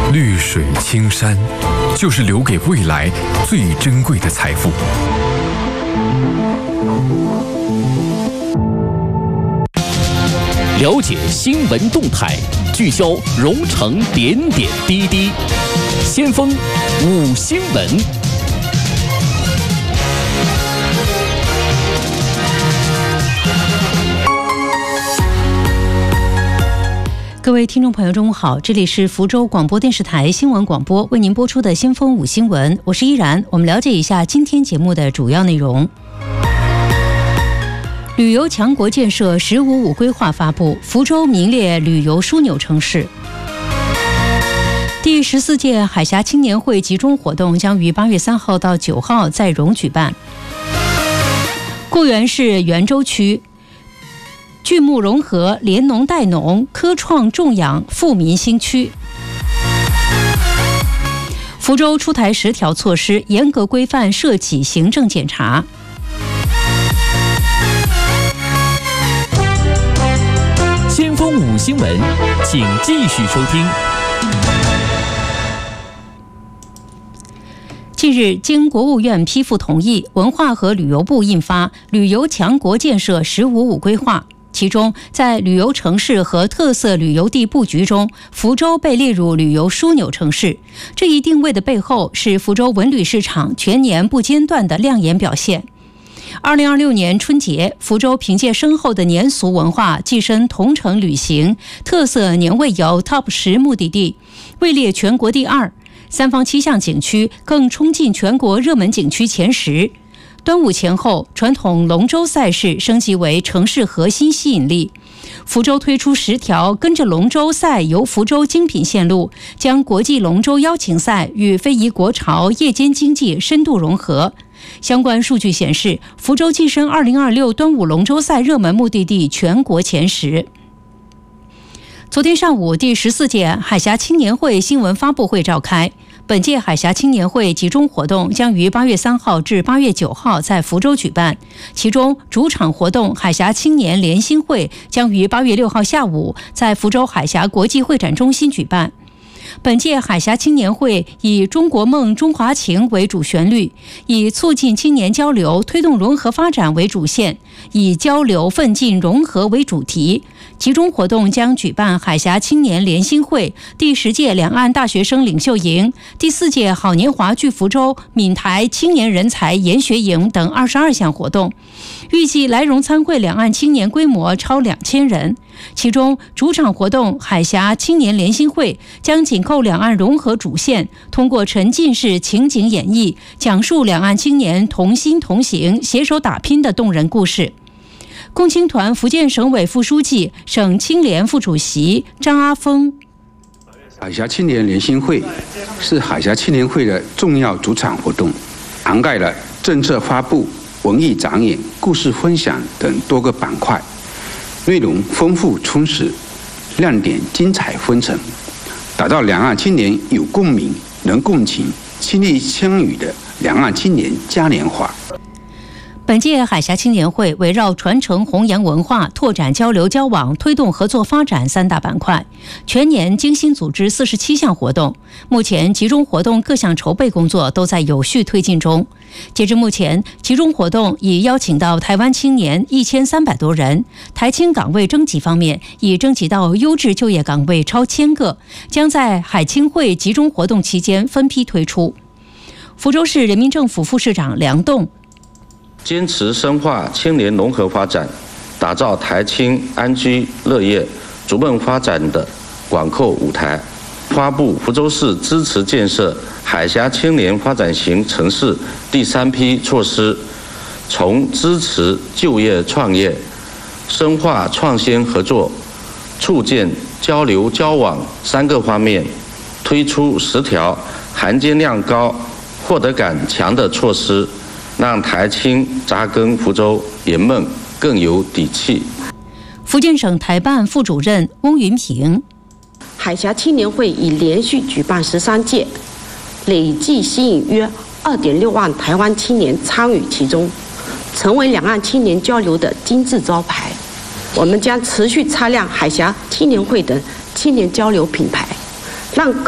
绿水青山，就是留给未来最珍贵的财富。 了解新闻动态，聚焦蓉城点点滴滴。先锋5新闻。 各位听众朋友，中午好，这里是福州广播电视台新闻广播为您播出的先锋5新闻，我是依然。我们了解一下今天节目的主要内容。旅游强国建设“十五五”规划发布，福州名列旅游枢纽城市。第14届海峡青年会集中活动将于8月3号到9号在蓉举办。固原市元州区畜牧融合、联农带农、科创种养富民新区。福州出台10条措施，严格规范涉企行政检查。 先锋5新闻，请继续收听。 近日，经国务院批复同意，文化和旅游部印发《旅游强国建设“十五五”规划》。其中，在旅游城市和特色旅游地布局中，福州被列入旅游枢纽城市。这一定位的背后，是福州文旅市场全年不间断的亮眼表现。2026年春节，福州凭借深厚的年俗文化，跻身同城旅行特色年味游 TOP 10目的地，位列全国第2。3坊7巷景区更冲进全国热门景区前10。端午前后，传统龙舟赛事升级为城市核心吸引力。福州推出10条跟着龙舟赛游福州精品线路，将国际龙舟邀请赛与非遗国潮夜间经济深度融合。相关数据显示，福州跻身2026端午龙舟赛热门目的地全国前10。昨天上午，第14届海峡青年会新闻发布会召开。本届海峡青年会集中活动将于8月3号至8月9号在福州举办，其中主场活动海峡青年联新会将于8月6号下午在福州海峡国际会展中心举办。本届海峡青年会以中国梦中华情为主旋律，以促进青年交流、推动融合发展为主线，以交流奋进融合为主题。集中活动将举办海峡青年联新会、第10届两岸大学生领袖营、第4届好年华聚福州闽台青年人才研学营等22项活动，预计来蓉参会两岸青年规模超2000人。其中主场活动海峡青年联新会将紧扣两岸融合主线，通过沉浸式情景演绎，讲述两岸青年同心同行、携手打拼的动人故事。共青团福建省委副书记、省青联副主席张阿峰： 海峡青年联新会是海峡青年会的重要主场活动，涵盖了政策发布、文艺展演、故事分享等多个板块，内容丰富充实，亮点精彩纷呈，打造两岸青年有共鸣、能共情、亲力亲与的两岸青年嘉年华。 本届海峡青年会围绕传承弘扬文化、拓展交流交往、推动合作发展3大板块，全年精心组织47项活动。目前集中活动各项筹备工作都在有序推进中。截至目前，集中活动已邀请到台湾青年1300多人，台青岗位征集方面已征集到优质就业岗位超1000个，将在海青会集中活动期间分批推出。福州市人民政府副市长梁栋： 坚持深化青年融合发展，打造台青安居乐业、逐梦发展的广阔舞台。发布福州市支持建设海峡青年发展型城市第3批措施，从支持就业创业、深化创新合作、促进交流交往3个方面，推出10条含金量高、获得感强的措施，让台青扎根福州圆梦更有底气。 福建省台办副主任翁云平： 海峡青年会已连续举办13届，累计吸引约2.6万台湾青年参与其中，成为两岸青年交流的金字招牌。我们将持续擦亮海峡青年会的青年交流品牌，让